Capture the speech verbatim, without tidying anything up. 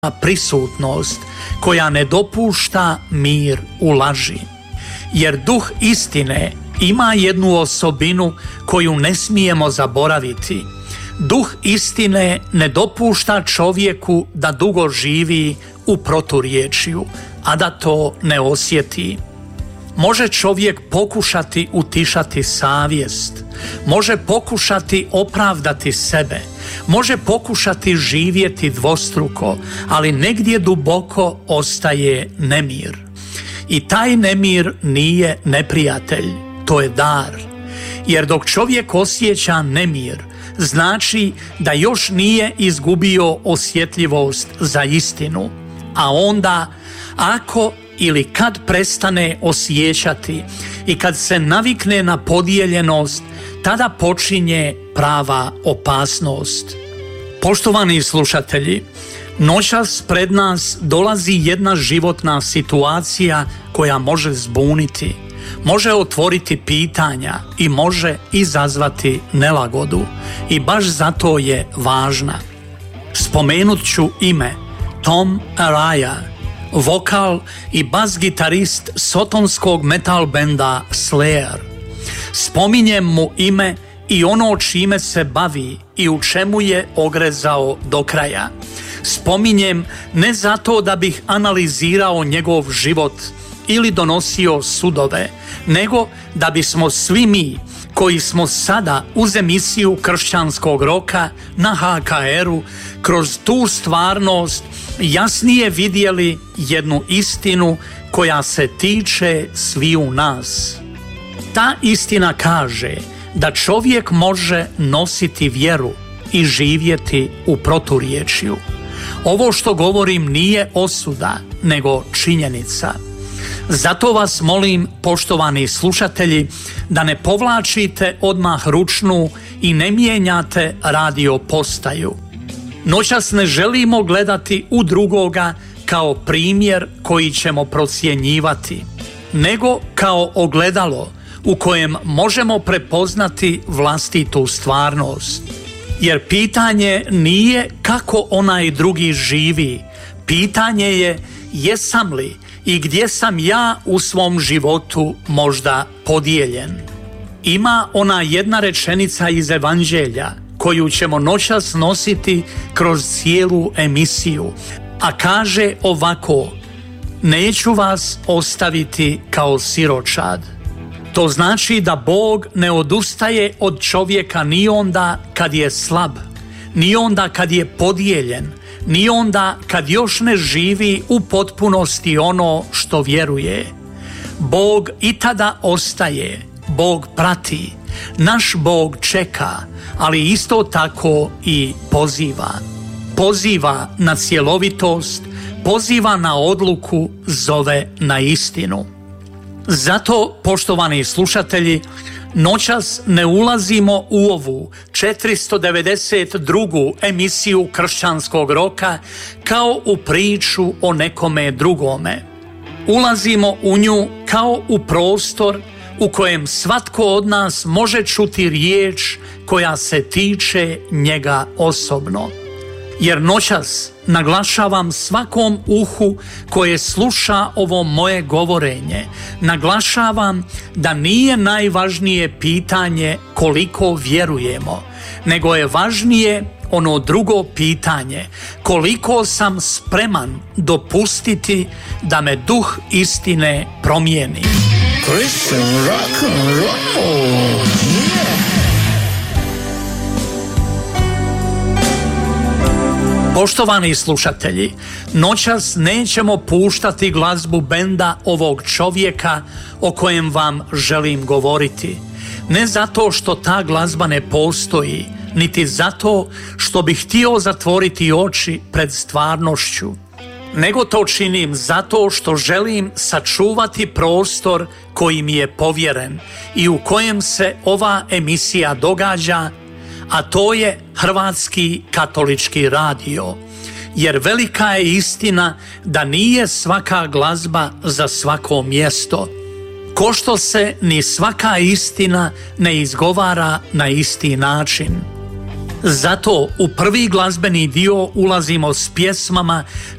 prisutnost koja ne dopušta mir u laži. Jer duh istine ima jednu osobinu koju ne smijemo zaboraviti. Duh istine ne dopušta čovjeku da dugo živi u proturječju, a da to ne osjeti. Može čovjek pokušati utišati savjest, može pokušati opravdati sebe, može pokušati živjeti dvostruko, ali negdje duboko ostaje nemir. I taj nemir nije neprijatelj, to je dar. Jer dok čovjek osjeća nemir, znači da još nije izgubio osjetljivost za istinu. A onda, ako ili kad prestane osjećati i kad se navikne na podijeljenost, tada počinje prava opasnost. Poštovani slušatelji, noćas pred nas dolazi jedna životna situacija koja može zbuniti, može otvoriti pitanja i može izazvati nelagodu. I baš zato je važna. Spomenut ću ime Tom Araya, vokal i bas gitarist sotonskog metal benda Slayer. Spominjem mu ime i ono čime se bavi i u čemu je ogrezao do kraja. Spominjem ne zato da bih analizirao njegov život ili donosio sudove, nego da bismo svi mi koji smo sada uz emisiju kršćanskog roka na H K R-u kroz tu stvarnost jasnije vidjeli jednu istinu koja se tiče sviju nas. Ta istina kaže da čovjek može nositi vjeru i živjeti u proturječju. Ovo što govorim nije osuda, nego činjenica. Zato vas molim, poštovani slušatelji, da ne povlačite odmah ručnu i ne mijenjate radio postaju. Noćas ne želimo gledati u drugoga kao primjer koji ćemo procjenjivati, nego kao ogledalo u kojem možemo prepoznati vlastitu stvarnost. Jer pitanje nije kako onaj drugi živi, pitanje je jesam li i gdje sam ja u svom životu možda podijeljen. Ima ona jedna rečenica iz Evanđelja koju ćemo noćas nositi kroz cijelu emisiju, a kaže ovako: neću vas ostaviti kao siročad. To znači da Bog ne odustaje od čovjeka ni onda kad je slab, ni onda kad je podijeljen, ni onda kad još ne živi u potpunosti ono što vjeruje. Bog i tada ostaje, Bog prati, naš Bog čeka, ali isto tako i poziva. Poziva na cjelovitost, poziva na odluku, zove na istinu. Zato, poštovani slušatelji, noćas ne ulazimo u ovu četiristo devedeset drugu emisiju kršćanskog roka kao u priču o nekome drugome. Ulazimo u nju kao u prostor u kojem svatko od nas može čuti riječ koja se tiče njega osobno. Jer noćas naglašavam svakom uhu koje sluša ovo moje govorenje, naglašavam da nije najvažnije pitanje koliko vjerujemo, nego je važnije ono drugo pitanje, koliko sam spreman dopustiti da me duh istine promijeni. Christian rock and roll. Yeah. Poštovani slušatelji, noćas nećemo puštati glazbu benda ovog čovjeka o kojem vam želim govoriti. Ne zato što ta glazba ne postoji, niti zato što bih htio zatvoriti oči pred stvarnošću, nego to činim zato što želim sačuvati prostor koji mi je povjeren i u kojem se ova emisija događa, a to je Hrvatski katolički radio. Jer velika je istina da nije svaka glazba za svako mjesto, ko što se ni svaka istina ne izgovara na isti način. Zato u prvi glazbeni dio ulazimo s pjesmama